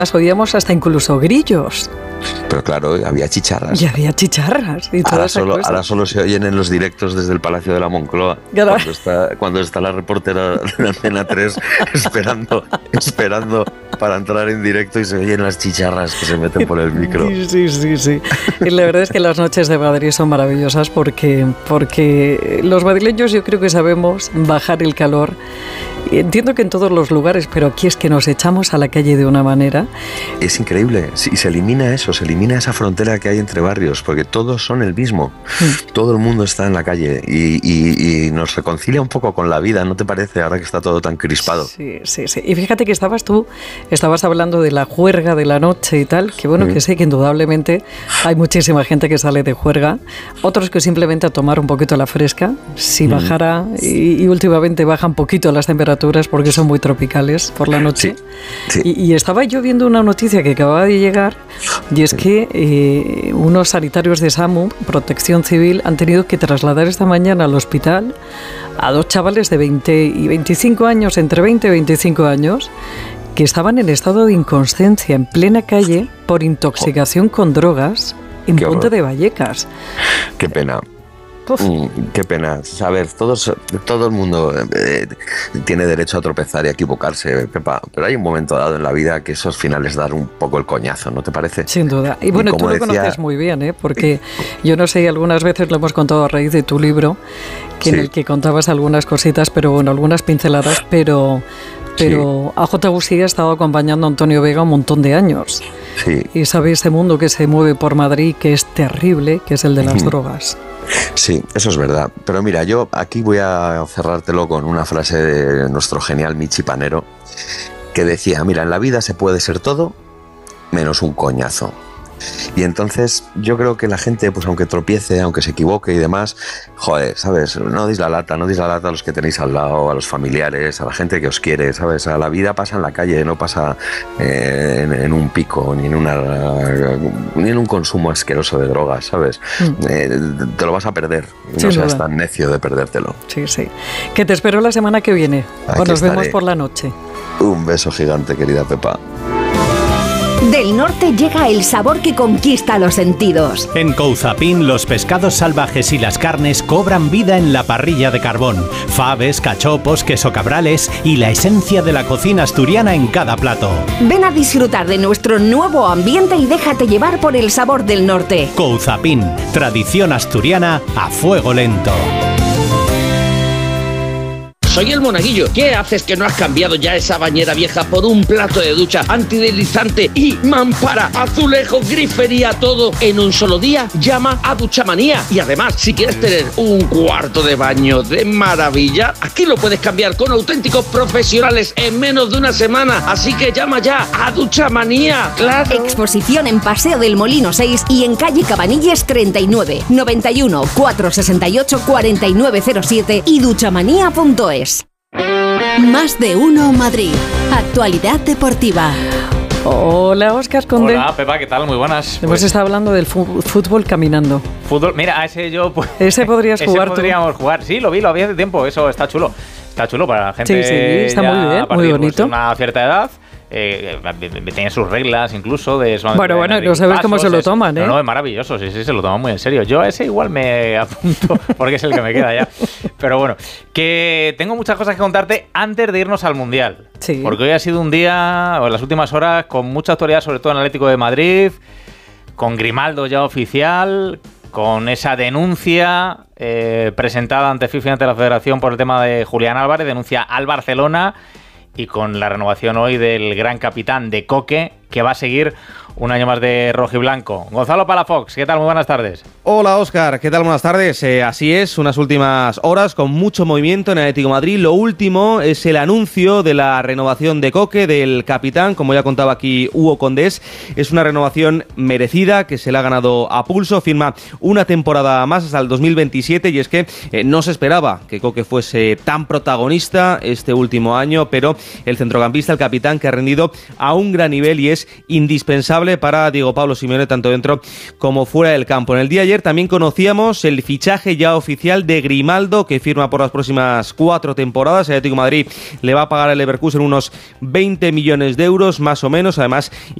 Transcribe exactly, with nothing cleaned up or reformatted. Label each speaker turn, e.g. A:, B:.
A: oíamos hasta incluso grillos.
B: Pero claro, había chicharras.
A: Y había chicharras. Y
B: ahora, solo, ahora solo se oyen en los directos desde el Palacio de la Moncloa.
A: Claro.
B: Cuando está, cuando está la reportera de la Antena tres esperando, esperando para entrar en directo y se oyen las chicharras que se meten por el micro.
A: Sí, sí, sí, sí. Y la verdad es que las noches de Madrid son maravillosas porque, porque los madrileños yo creo que sabemos bajar el calor. Entiendo que en todos los lugares, pero aquí es que nos echamos a la calle de una manera.
B: Es increíble. Y se elimina eso, se elimina esa frontera que hay entre barrios, porque todos son el mismo. Mm. Todo el mundo está en la calle y, y, y nos reconcilia un poco con la vida, ¿no te parece? Ahora que está todo tan crispado.
A: Sí, sí, sí. Y fíjate que estabas tú, estabas hablando de la juerga de la noche y tal, que bueno, mm. que sé que indudablemente hay muchísima gente que sale de juerga, otros que simplemente a tomar un poquito la fresca, si mm. bajara, y, y últimamente bajan poquito las temperaturas porque son muy tropicales por la noche.
B: Sí, sí.
A: Y, y estaba yo viendo una noticia que acababa de llegar, y es que eh, unos sanitarios de SAMU, Protección Civil, han tenido que trasladar esta mañana al hospital a dos chavales de veinte y veinticinco años, entre veinte y veinticinco años, que estaban en estado de inconsciencia en plena calle por intoxicación con drogas en
B: Qué
A: Ponte
B: horror.
A: de Vallecas.
B: Qué pena. Mm, qué pena. A ver, todos, todo el mundo eh, tiene derecho a tropezar y a equivocarse, Pepa, pero hay un momento dado en la vida que esos finales dan un poco el coñazo, ¿no te parece?
A: Sin duda. Y bueno, y tú lo decía... conoces muy bien, ¿eh? Porque yo no sé, algunas veces lo hemos contado a raíz de tu libro, que sí. en el que contabas algunas cositas, pero bueno, algunas pinceladas, pero... Pero sí. A J U sigue ha estado acompañando a Antonio Vega un montón de años.
B: Sí.
A: Y sabe ese mundo que se mueve por Madrid, que es terrible, que es el de las mm. drogas.
B: Sí, eso es verdad. Pero mira, yo aquí voy a cerrártelo con una frase de nuestro genial Michi Panero, que decía, mira, en la vida se puede ser todo menos un coñazo. Y entonces yo creo que la gente, pues aunque tropiece, aunque se equivoque y demás, joder, ¿sabes? No deis la lata, no deis la lata a los que tenéis al lado, a los familiares, a la gente que os quiere, ¿sabes? A la vida pasa en la calle, no pasa eh, en, en un pico, ni en una ni en un consumo asqueroso de drogas, ¿sabes? Mm. Eh, te lo vas a perder,
A: sí,
B: no seas tan necio de perdértelo.
A: Sí, sí. Que te espero la semana que viene, o nos vemos por la noche.
B: Un beso gigante, querida Pepa.
C: Del norte llega el sabor que conquista los sentidos.
D: En Couzapin, los pescados salvajes y las carnes cobran vida en la parrilla de carbón. Faves, cachopos, queso cabrales y la esencia de la cocina asturiana en cada plato.
C: Ven a disfrutar de nuestro nuevo ambiente y déjate llevar por el sabor del norte.
D: Couzapin, tradición asturiana a fuego lento.
E: Soy el Monaguillo. ¿Qué haces que no has cambiado ya esa bañera vieja por un plato de ducha antideslizante y mampara, azulejos, grifería, todo en un solo día? Llama a Duchamanía. Y además, si quieres tener un cuarto de baño de maravilla, aquí lo puedes cambiar con auténticos profesionales en menos de una semana. Así que llama ya a Duchamanía. ¡Claro!
C: Exposición en Paseo del Molino seis y en calle Cabanilles treinta y nueve, noventa y uno, cuatrocientos sesenta y ocho, cuarenta y nueve cero siete y duchamanía punto es.
F: Más de uno Madrid. Actualidad deportiva.
A: Hola, Óscar Conde.
G: Hola, Pepa, ¿qué tal? Muy buenas.
A: Hemos pues, estado hablando del fu- fútbol caminando.
G: Fútbol, mira, a ese yo... Pues,
A: ese podrías jugar
G: ese podríamos tú. jugar. Sí, lo vi, lo vi hace tiempo. Eso está chulo. Está chulo para la gente.
A: Sí, sí, está
G: ya
A: muy bien,
G: partir,
A: muy bonito.
G: Pues, una cierta edad. Eh, tiene sus reglas incluso de
A: bueno, bueno, no sabes cómo se lo toman, ¿eh?
G: No, no, es maravilloso, sí, sí, se lo toman muy en serio. Yo a ese igual me apunto porque es el que me queda ya. Pero bueno, que tengo muchas cosas que contarte antes de irnos al Mundial.
A: Sí.
G: Porque hoy ha sido un día, o en las últimas horas, con mucha actualidad, sobre todo en el Atlético de Madrid, con Grimaldo ya oficial, con esa denuncia eh, presentada ante FIFA y ante la Federación por el tema de Julián Álvarez, denuncia al Barcelona, y con la renovación hoy del gran capitán de Coque, que va a seguir un año más de rojiblanco. Gonzalo Palafox, ¿qué tal? Muy buenas tardes.
H: Hola, Óscar, ¿qué tal? Buenas tardes. Eh, así es, unas últimas horas con mucho movimiento en el Atlético de Madrid. Lo último es el anuncio de la renovación de Coque, del capitán, como ya contaba aquí Hugo Condés. Es una renovación merecida, que se le ha ganado a pulso. Firma una temporada más hasta el dos mil veintisiete, y es que eh, no se esperaba que Coque fuese tan protagonista este último año, pero el centrocampista, el capitán, que ha rendido a un gran nivel y es es indispensable para Diego Pablo Simeone, tanto dentro como fuera del campo. En el día de ayer también conocíamos el fichaje ya oficial de Grimaldo, que firma por las próximas cuatro temporadas. El Atlético de Madrid le va a pagar al Leverkusen unos veinte millones de euros, más o menos. Además,